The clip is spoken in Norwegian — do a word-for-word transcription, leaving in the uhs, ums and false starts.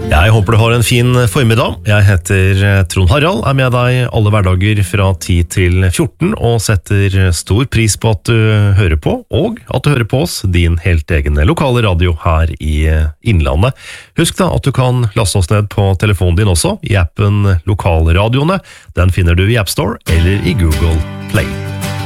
Jeg håper du har en fin formiddag. Jeg heter Trond Harald, er med deg alle hverdager fra ti til fjorten, og setter stor pris på at du hører på, og at du hører på oss, din helt egen lokale radio her i Innlandet. Husk da at du kan laste oss ned på telefonen din også, i appen Lokalradioene. Den finner du i App Store eller i Google Play.